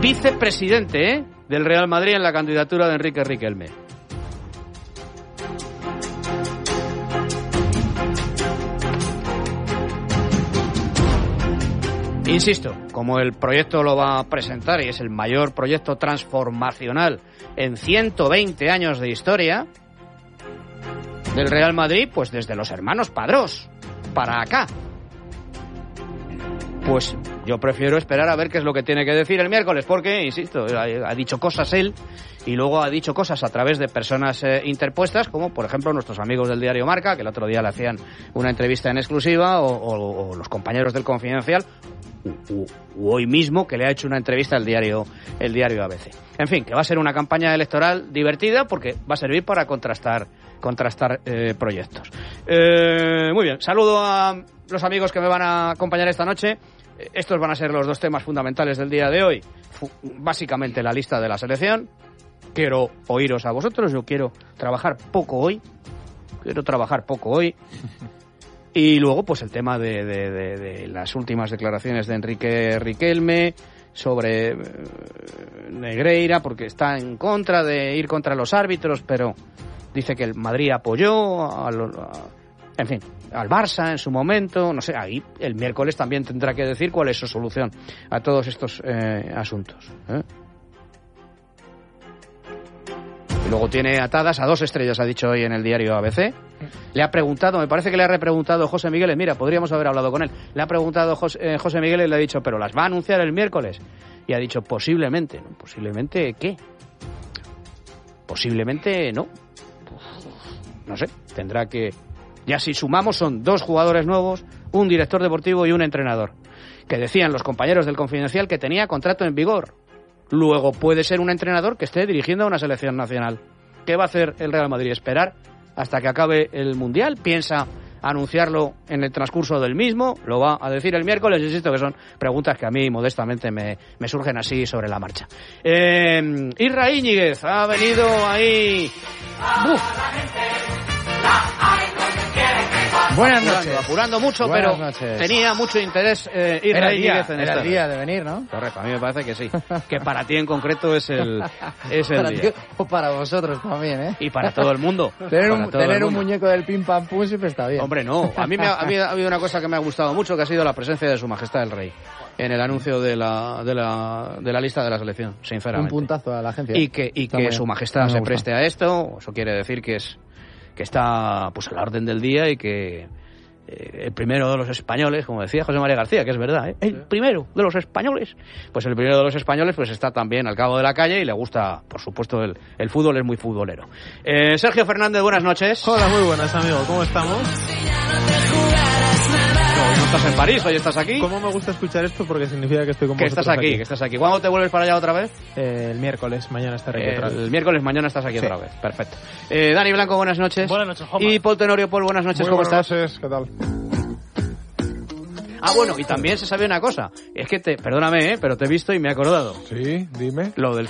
vicepresidente del Real Madrid en la candidatura de Enrique Riquelme. Insisto, como el proyecto lo va a presentar y es el mayor proyecto transformacional en 120 años de historia del Real Madrid, pues desde los hermanos Padrós para acá. Pues yo prefiero esperar a ver qué es lo que tiene que decir el miércoles, porque, insisto, ha dicho cosas él y luego ha dicho cosas a través de personas interpuestas, como por ejemplo nuestros amigos del diario Marca, que el otro día le hacían una entrevista en exclusiva, o los compañeros del Confidencial, u hoy mismo que le ha hecho una entrevista el diario ABC. En fin, que va a ser una campaña electoral divertida porque va a servir para contrastar proyectos. Muy bien, saludo a los amigos que me van a acompañar esta noche. Estos van a ser los dos temas fundamentales del día de hoy. Básicamente la lista de la selección. Quiero oíros a vosotros, yo quiero trabajar poco hoy. Y luego, pues el tema de las últimas declaraciones de Enrique Riquelme sobre Negreira, porque está en contra de ir contra los árbitros, pero dice que el Madrid apoyó en fin, al Barça en su momento, no sé, ahí el miércoles también tendrá que decir cuál es su solución a todos estos asuntos. Y luego tiene atadas a 2 estrellas, ha dicho hoy en el diario ABC. Le ha preguntado, me parece que le ha repreguntado José Miguel, mira, podríamos haber hablado con él. Le ha preguntado José Miguel y le ha dicho, ¿pero las va a anunciar el miércoles? Y ha dicho, posiblemente. ¿No? ¿Posiblemente qué? Posiblemente no. No sé, tendrá que... Ya si sumamos son 2 jugadores nuevos, un director deportivo y un entrenador, que decían los compañeros del Confidencial que tenía contrato en vigor. Luego puede ser un entrenador que esté dirigiendo a una selección nacional. ¿Qué va a hacer el Real Madrid? ¿Esperar hasta que acabe el Mundial? ¿Piensa anunciarlo en el transcurso del mismo? ¿Lo va a decir el miércoles? Insisto que son preguntas que a mí modestamente me surgen así sobre la marcha. Isra Íñiguez ha venido ahí... Buenas noches. Apurando mucho, Buenas pero noches. Tenía mucho interés Isra Íñiguez en era esta. el día de venir, ¿no? Correcto, a mí me parece que sí. Que para ti en concreto es el Para día. ti o para vosotros también, ¿eh? Y para todo el mundo. Tener Para todo un muñeco del pim pam pum siempre está bien. Hombre, no. A mí ha habido una cosa que me ha gustado mucho, que ha sido la presencia de Su Majestad el Rey en el anuncio de la lista de la selección, sinceramente. Un puntazo a la agencia. Y que Su Majestad se preste a esto. Eso quiere decir que está pues a la orden del día y que el primero de los españoles, como decía José María García, que es verdad, el primero de los españoles, pues el primero de los españoles pues está también al cabo de la calle y le gusta, por supuesto, el fútbol, es muy futbolero. Sergio Fernández, buenas noches. Hola, muy buenas, amigo, ¿cómo estamos? No estás en París, hoy estás aquí. ¿Cómo me gusta escuchar esto? Porque significa que estoy con vosotros que estás aquí. ¿Cuándo te vuelves para allá otra vez? El miércoles, mañana estaré aquí otra vez. El miércoles, mañana estás aquí otra vez, perfecto. Dani Blanco, buenas noches. Buenas noches, Juanma. Y Paul Tenorio. Paul, buenas noches, ¿cómo estás? Buenas noches, ¿qué tal? Ah, bueno, y también se sabe una cosa, es que perdóname, pero te he visto y me he acordado. Sí, dime. Lo del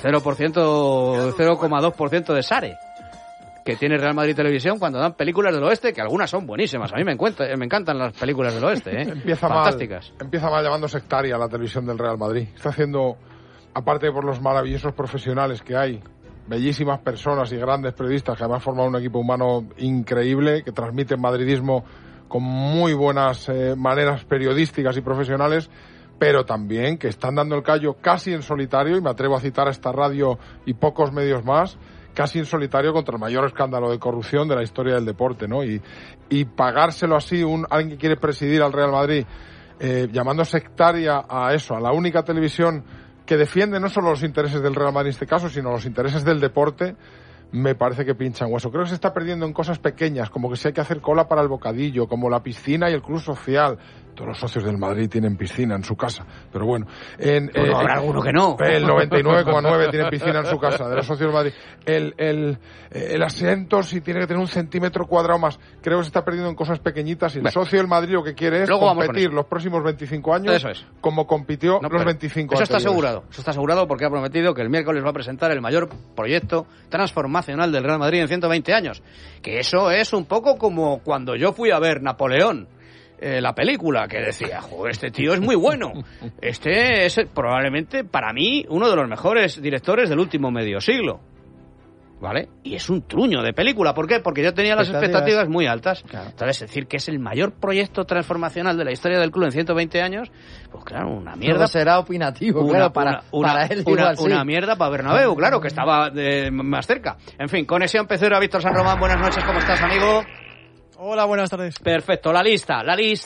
0,2% de Sare, que tiene Real Madrid Televisión cuando dan películas del oeste, que algunas son buenísimas. A mí me encantan las películas del oeste, fantásticas. Empieza mal llamando sectaria la televisión del Real Madrid. Está haciendo, aparte por los maravillosos profesionales que hay, bellísimas personas y grandes periodistas que además forman un equipo humano increíble, que transmiten madridismo con muy buenas maneras periodísticas y profesionales, pero también que están dando el callo casi en solitario, y me atrevo a citar a esta radio y pocos medios más, casi en solitario contra el mayor escándalo de corrupción de la historia del deporte, ¿no? Y pagárselo así alguien que quiere presidir al Real Madrid, llamando sectaria a eso, a la única televisión que defiende no solo los intereses del Real Madrid en este caso, sino los intereses del deporte, me parece que pinchan hueso. Creo que se está perdiendo en cosas pequeñas, como que si hay que hacer cola para el bocadillo, como la piscina y el club social. Todos los socios del Madrid tienen piscina en su casa, pero bueno. Habrá alguno que no. El 99,9 tiene piscina en su casa, de los socios del Madrid. El asiento, si tiene que tener 1 centímetro cuadrado más, creo que se está perdiendo en cosas pequeñitas, y el socio del Madrid lo que quiere es competir los próximos 25 años, eso es, como compitió los 25 eso anteriores. Está asegurado porque ha prometido que el miércoles va a presentar el mayor proyecto transformacional del Real Madrid en 120 años. Que eso es un poco como cuando yo fui a ver Napoleón la película, que decía, joder, este tío es muy bueno. Este es probablemente, para mí, uno de los mejores directores del último medio siglo. ¿Vale? Y es un truño de película. ¿Por qué? Porque yo tenía las expectativas muy altas. Claro. Entonces, decir que es el mayor proyecto transformacional de la historia del club en 120 años, pues claro, una mierda. No será opinativo, claro, para él igual una mierda para Bernabéu, claro, que estaba más cerca. En fin, conexión Pecero, Víctor San Román, buenas noches, ¿cómo estás, amigo? Hola, buenas tardes. Perfecto, la lista.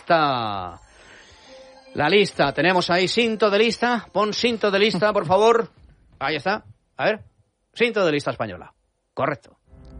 Tenemos ahí cinto de lista. Pon cinto de lista, por favor. Ahí está. A ver, cinto de lista española. Correcto.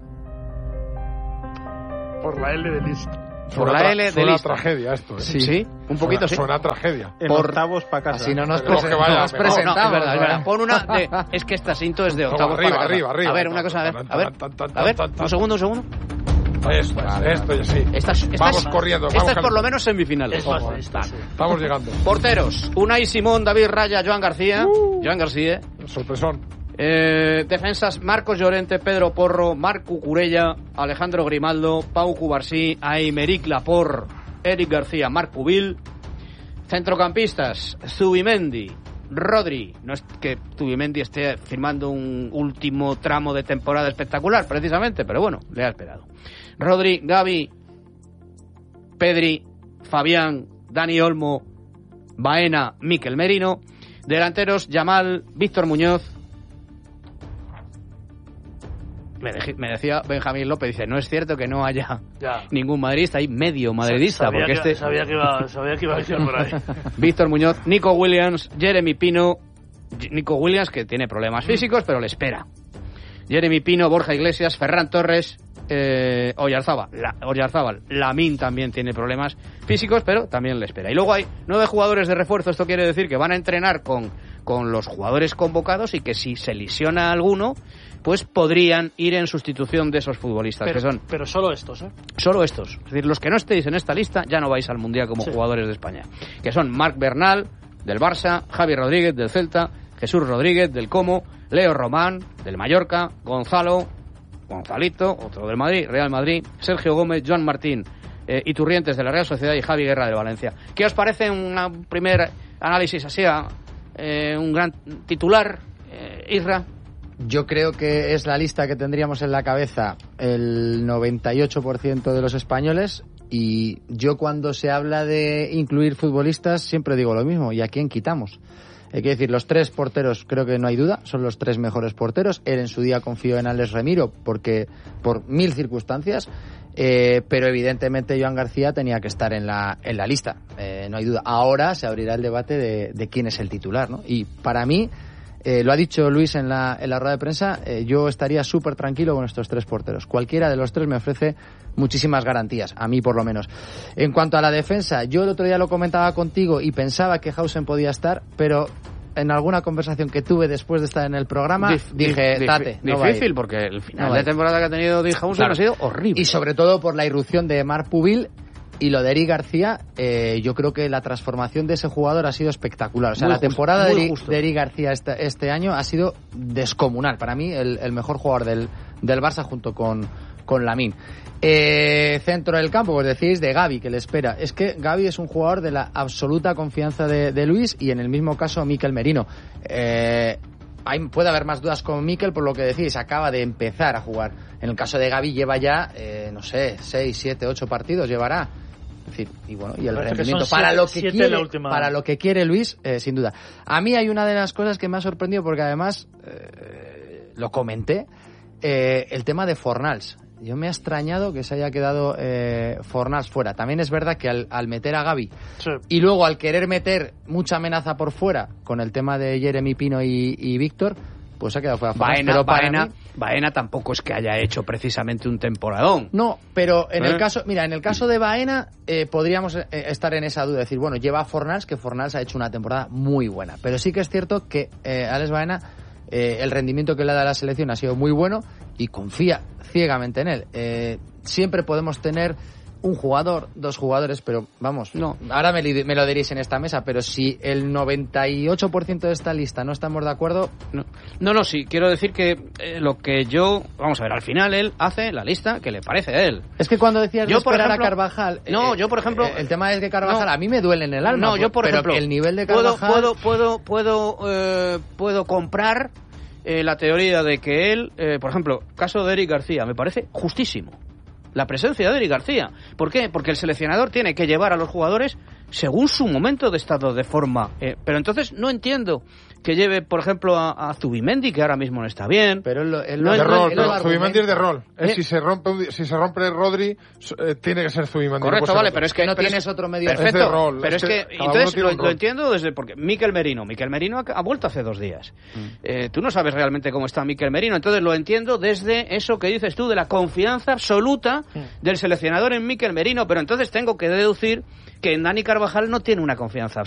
Por la L de lista. Por la L de suena lista. Tragedia esto, ¿eh? Sí, un poquito sí. Suena tragedia. En octavos para casa. Así no nos presentamos. No, es verdad. Pon una es que esta cinto es de octavos para casa. Arriba. A ver, una cosa, a ver, un segundo. Esto ya sí. Vamos corriendo. Esta es por lo menos semifinales. Estamos llegando. Porteros, Unai Simón, David Raya, Joan García. Sorpresón. Defensas, Marcos Llorente, Pedro Porro, Marc Cucurella, Alejandro Grimaldo, Pau Cubarsí, Aymeric Laporte, Eric García, Marc Pubil. Centrocampistas, Zubimendi, Rodri. No es que Zubimendi esté firmando un último tramo de temporada espectacular, precisamente, pero bueno, le ha esperado. Rodri, Gavi, Pedri, Fabián, Dani Olmo, Baena, Mikel Merino. Delanteros, Yamal, Víctor Muñoz. Me decía Benjamín López, dice, no es cierto que no haya ningún madridista, hay medio madridista. Sabía que iba a decir por ahí. Víctor Muñoz, Nico Williams, Jeremy Pino. Nico Williams, que tiene problemas físicos, pero le espera. Jeremy Pino, Borja Iglesias, Ferran Torres, Oyarzábal. Lamine también tiene problemas físicos, pero también le espera. Y luego hay 9 jugadores de refuerzo. Esto quiere decir que van a entrenar con los jugadores convocados y que si se lesiona alguno, pues podrían ir en sustitución de esos futbolistas. Pero solo estos, ¿eh? Solo estos. Es decir, los que no estéis en esta lista ya no vais al Mundial como jugadores de España. Que son Marc Bernal, del Barça, Javi Rodríguez, del Celta, Jesús Rodríguez, del Como, Leo Román, del Mallorca, Gonzalito, otro del Madrid, Real Madrid, Sergio Gómez, Joan Martín, Iturrientes de la Real Sociedad y Javi Guerra de Valencia. ¿Qué os parece un primer análisis así, un gran titular, Isra? Yo creo que es la lista que tendríamos en la cabeza el 98% de los españoles, y yo cuando se habla de incluir futbolistas siempre digo lo mismo, ¿y a quién quitamos? Hay que decir, los 3 porteros creo que no hay duda, son los 3 mejores porteros. Él en su día confió en Alex Remiro porque por 1000 circunstancias, pero evidentemente Joan García tenía que estar en la lista, no hay duda. Ahora se abrirá el debate de quién es el titular, ¿no? Y para mí, lo ha dicho Luis en la rueda de prensa, yo estaría súper tranquilo con estos 3 porteros. Cualquiera de los 3 me ofrece muchísimas garantías, a mí por lo menos. En cuanto a la defensa, yo el otro día lo comentaba contigo y pensaba que Hausen podía estar, pero en alguna conversación que tuve después de estar en el programa dije, Tate, no difícil, porque el final de temporada que ha tenido Di Hausen ha sido horrible. Y sobre todo por la irrupción de Marc Pubil. Y lo de Eric García, yo creo que la transformación de ese jugador ha sido espectacular. O sea, la temporada de Eric García este año ha sido descomunal. Para mí, el mejor jugador del Barça junto con Lamine. Centro del campo, pues decís de Gavi, que le espera. Es que Gavi es un jugador de la absoluta confianza de Luis, y en el mismo caso Mikel Merino. Puede haber más dudas con Mikel por lo que decís, acaba de empezar a jugar. En el caso de Gavi lleva ya, 6, 7, 8 partidos llevará. Es decir, y bueno, y el rendimiento para lo que quiere Luis, sin duda. A mí hay una de las cosas que me ha sorprendido, porque además lo comenté, el tema de Fornals. Yo me ha extrañado que se haya quedado Fornals fuera. También es verdad que al meter a Gavi y luego al querer meter mucha amenaza por fuera con el tema de Jeremy Pino y Víctor, pues se ha quedado fuera Fornals. Baena tampoco es que haya hecho precisamente un temporadón. No, pero en el caso de Baena podríamos estar en esa duda, decir, bueno, lleva a Fornals, que Fornals ha hecho una temporada muy buena, pero sí que es cierto que Alex Baena, el rendimiento que le da a la selección ha sido muy bueno y confía ciegamente en él. Siempre podemos tener un jugador, 2 jugadores, pero vamos, no. Ahora me lo diréis en esta mesa, pero si el 98% de esta lista no estamos de acuerdo... No, sí, quiero decir que lo que yo... Vamos a ver, al final él hace la lista que le parece a él. Es que cuando decías de esperar a Carvajal... yo por ejemplo... el tema es que Carvajal a mí me duele en el alma. No, yo por ejemplo... el nivel de Carvajal... Puedo comprar la teoría de que él... por ejemplo, caso de Eric García, me parece justísimo. La presencia de Eric García. ¿Por qué? Porque el seleccionador tiene que llevar a los jugadores según su momento de estado de forma. Pero entonces no entiendo que lleve, por ejemplo, a Zubimendi, que ahora mismo no está bien. Pero Zubimendi es de rol. Si se rompe Rodri, tiene que ser Zubimendi. Correcto, vale, pero es que no tienes otro medio. Perfecto, es de rol. Pero es que entonces lo entiendo desde porque Mikel Merino ha vuelto hace 2 días. Tú no sabes realmente cómo está Mikel Merino, entonces lo entiendo desde eso que dices tú, de la confianza absoluta del seleccionador en Mikel Merino, pero entonces tengo que deducir que en Dani Carvajal no tiene una confianza